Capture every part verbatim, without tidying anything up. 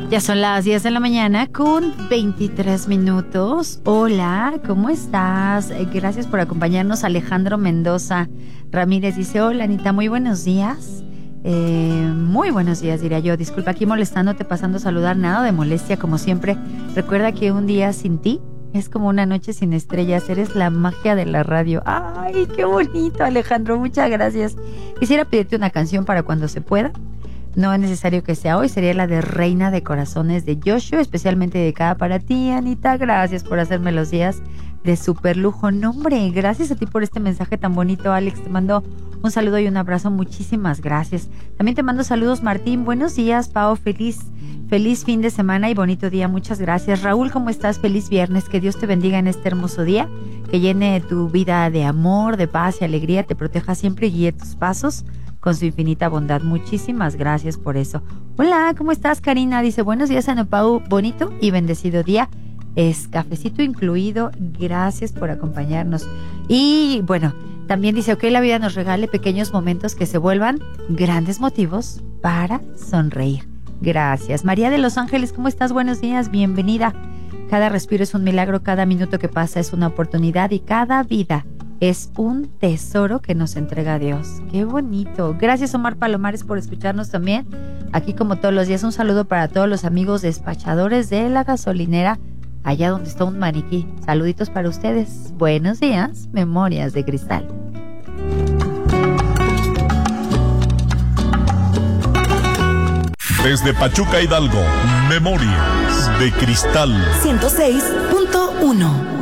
Ya son las diez de la mañana con veintitrés minutos. Hola, ¿cómo estás? Gracias por acompañarnos. Alejandro Mendoza Ramírez dice: hola Anita, muy buenos días. Eh, muy buenos días, diría yo. Disculpa aquí molestándote, pasando a saludar. Nada de molestia, como siempre. Recuerda que un día sin ti es como una noche sin estrellas. Eres la magia de la radio. Ay, qué bonito, Alejandro, muchas gracias. Quisiera pedirte una canción para cuando se pueda. No es necesario que sea hoy, sería la de Reina de Corazones de Joshua, especialmente dedicada para ti, Anita. Gracias por hacerme los días de super lujo. No, hombre, gracias a ti por este mensaje tan bonito, Alex. Te mando un saludo y un abrazo. Muchísimas gracias. También te mando saludos, Martín. Buenos días, Pao. Feliz, feliz fin de semana y bonito día. Muchas gracias. Raúl, ¿cómo estás? Feliz viernes. Que Dios te bendiga en este hermoso día. Que llene tu vida de amor, de paz y alegría. Te proteja siempre y guíe tus pasos con su infinita bondad. Muchísimas gracias por eso. Hola, ¿cómo estás, Karina? Dice: buenos días, Ana Pau, bonito y bendecido día. Es cafecito incluido. Gracias por acompañarnos. Y bueno, también dice: ok, la vida nos regale pequeños momentos que se vuelvan grandes motivos para sonreír. Gracias. María de Los Ángeles, ¿cómo estás? Buenos días, bienvenida. Cada respiro es un milagro, cada minuto que pasa es una oportunidad y cada vida es un tesoro que nos entrega Dios. ¡Qué bonito! Gracias, Omar Palomares, por escucharnos también. Aquí, como todos los días, un saludo para todos los amigos despachadores de la gasolinera, allá donde está un maniquí. Saluditos para ustedes. Buenos días, Memorias de Cristal. Desde Pachuca, Hidalgo, Memorias de Cristal. ciento seis punto uno.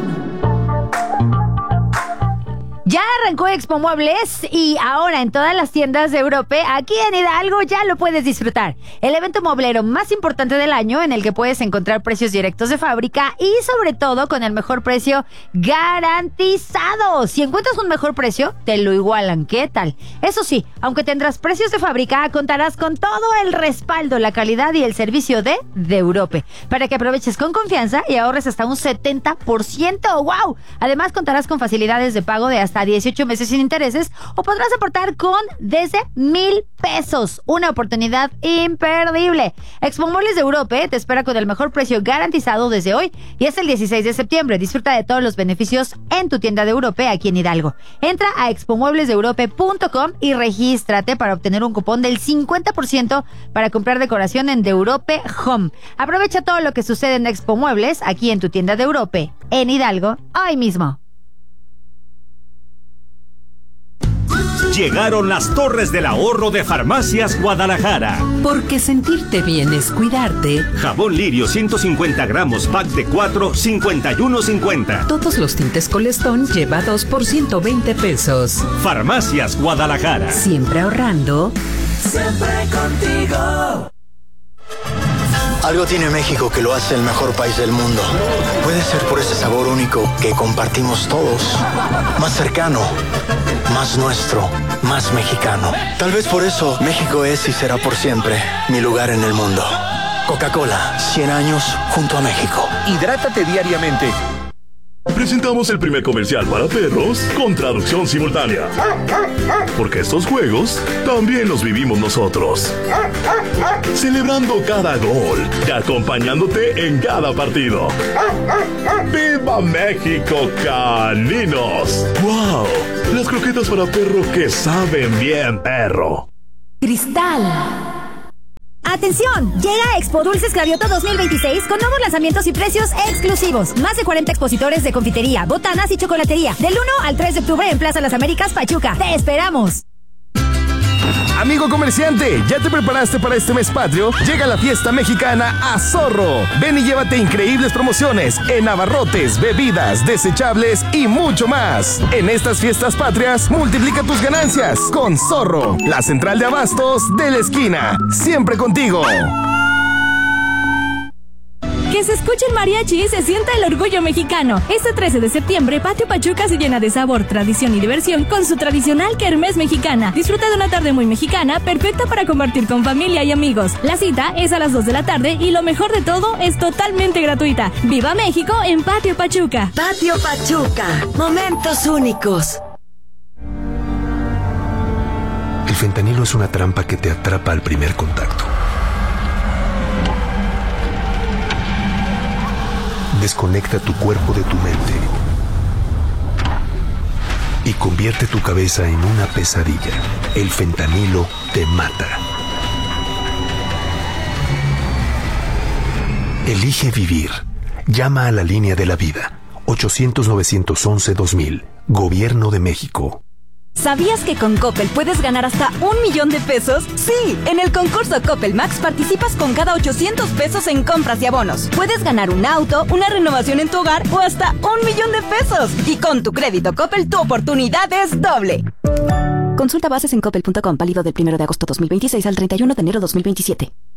Ya arrancó Expo Muebles y ahora en todas las tiendas de Europa, aquí en Hidalgo, ya lo puedes disfrutar. El evento mueblero más importante del año, en el que puedes encontrar precios directos de fábrica y sobre todo con el mejor precio garantizado. Si encuentras un mejor precio, te lo igualan. ¿Qué tal? Eso sí, aunque tendrás precios de fábrica, contarás con todo el respaldo, la calidad y el servicio de de Europa, para que aproveches con confianza y ahorres hasta un setenta por ciento. ¡Wow! Además, contarás con facilidades de pago de hasta dieciocho meses sin intereses o podrás aportar con desde mil pesos. Una oportunidad imperdible. Expo Muebles de Europa te espera con el mejor precio garantizado desde hoy y es el dieciséis de septiembre. Disfruta de todos los beneficios en tu tienda de Europa aquí en Hidalgo. Entra a expo muebles de europa punto com y regístrate para obtener un cupón del cincuenta por ciento para comprar decoración en De Europa Home. Aprovecha todo lo que sucede en Expo Muebles aquí en tu tienda de Europa en Hidalgo hoy mismo. Llegaron las Torres del Ahorro de Farmacias Guadalajara. Porque sentirte bien es cuidarte. Jabón Lirio ciento cincuenta gramos, pack de cuatro, cincuenta y uno cincuenta. Todos los tintes Colestón lleva dos por ciento veinte pesos. Farmacias Guadalajara. Siempre ahorrando. Siempre contigo. Algo tiene México que lo hace el mejor país del mundo. Puede ser por ese sabor único que compartimos todos. Más cercano, más nuestro, más mexicano. Tal vez por eso México es y será por siempre mi lugar en el mundo. Coca-Cola, cien años junto a México. Hidrátate diariamente. Presentamos el primer comercial para perros con traducción simultánea. Porque estos juegos también los vivimos nosotros. Celebrando cada gol y acompañándote en cada partido. ¡Viva México, caninos! ¡Wow! Las croquetas para perro que saben bien, perro. Cristal. ¡Atención! Llega Expo Dulces Gravioto dos mil veintiséis con nuevos lanzamientos y precios exclusivos. Más de cuarenta expositores de confitería, botanas y chocolatería. Del uno al tres de octubre en Plaza Las Américas, Pachuca. ¡Te esperamos! Amigo comerciante, ¿ya te preparaste para este mes patrio? Llega la fiesta mexicana a Zorro. Ven y llévate increíbles promociones en abarrotes, bebidas, desechables y mucho más. En estas fiestas patrias, multiplica tus ganancias con Zorro, la central de abastos de la esquina. Siempre contigo. Que se escuche el mariachi y se sienta el orgullo mexicano. Este trece de septiembre, Patio Pachuca se llena de sabor, tradición y diversión con su tradicional kermés mexicana. Disfruta de una tarde muy mexicana, perfecta para compartir con familia y amigos. La cita es a las dos de la tarde y lo mejor de todo es totalmente gratuita. ¡Viva México en Patio Pachuca! Patio Pachuca, momentos únicos. El fentanilo es una trampa que te atrapa al primer contacto. desconecta tu cuerpo de tu mente y convierte tu cabeza en una pesadilla. El fentanilo te mata. Elige vivir. Llama a la línea de la vida. ochocientos, novecientos once, dos mil. Gobierno de México. ¿Sabías que con Coppel puedes ganar hasta un millón de pesos? Sí, en el concurso Coppel Max participas con cada ochocientos pesos en compras y abonos. Puedes ganar un auto, una renovación en tu hogar o hasta un millón de pesos. Y con tu crédito Coppel, tu oportunidad es doble. Consulta bases en coppel punto com, válido del primero de agosto dos mil veintiséis al treinta y uno de enero dos mil veintisiete.